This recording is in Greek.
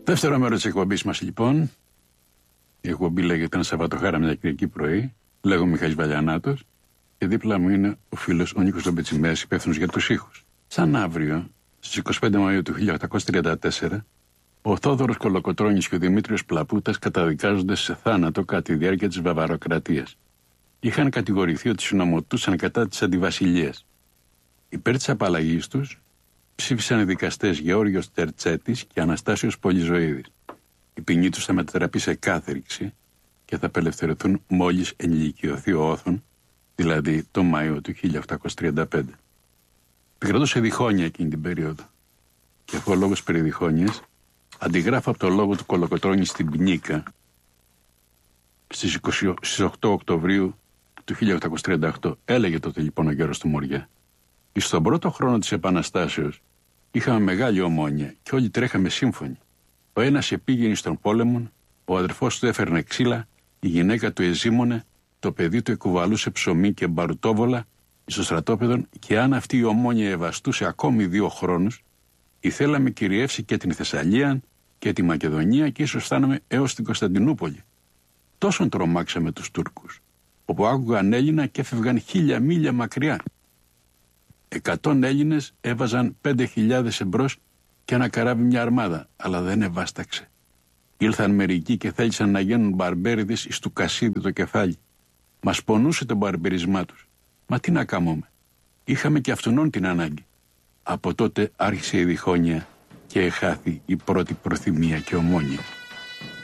Δεύτερο μέρος της εκπομπής μας λοιπόν. Η εκπομπή λέγεται Ένα Σαββατοχάρα μια Κυριακή πρωί. Λέγω Μιχαήλ Βαλιανάτος και δίπλα μου είναι ο φίλος ο Νίκος Λομπετσιμέας, υπεύθυνος για τους ήχους. Σαν αύριο, στις 25 Μαΐου του 1834, ο Θόδωρος Κολοκοτρώνης και ο Δημήτριος Πλαπούτας καταδικάζονται σε θάνατο κατά τη διάρκεια της Βαβαροκρατίας. Είχαν κατηγορηθεί ότι συνομωτούσαν κατά της αντιβασιλείας. Υπέρ της απαλλαγής τους ψήφισαν οι δικαστές Γεώργιος Τερτσέτης και Αναστάσιος Πολυζωίδης. Η ποινή τους θα μετατραπεί σε κάθριξη και θα απελευθερωθούν μόλις ενηλικιωθεί ο Όθων, δηλαδή το Μάιο του 1835. Επικρατούσε διχόνοια εκείνη την περίοδο. Και αφού ο λόγος περί διχόνοιας, αντιγράφω από το λόγο του Κολοκοτρώνη στην Πνίκα στις 8 Οκτωβρίου του 1838. Έλεγε τότε λοιπόν ο γέρος του Μοριά: στον πρώτο χρόνο της Επαναστάσεως είχαμε μεγάλη ομόνοια και όλοι τρέχαμε σύμφωνοι. Ο ένας επήγαινε στον πόλεμο, ο αδερφός του έφερνε ξύλα, η γυναίκα του εζήμωνε, το παιδί του εκουβαλούσε ψωμί και μπαρουτόβολα στο στρατόπεδο, και αν αυτή η ομόνοια ευαστούσε ακόμη 2 χρόνους, ήθελαμε κυριεύσει και την Θεσσαλία και τη Μακεδονία και ίσως φτάναμε έως την Κωνσταντινούπολη. Τόσον τρομάξαμε τους Τούρκους, όπου άκουγαν Έλληνα και έφευγαν 1000 μίλια μακριά. 100 Έλληνες έβαζαν 5.000 εμπρός και ένα καράβι μια αρμάδα, αλλά δεν ευάσταξε. Ήλθαν μερικοί και θέλησαν να γίνουν μπαρμπέριδες εις του Κασίδη το κεφάλι. Μας πονούσε το μπαρμπερισμά τους. Μα τι να κάνουμε. Είχαμε και αυτονών την ανάγκη. Από τότε άρχισε η διχόνοια και εχάθη η πρώτη προθυμία και ομόνοια.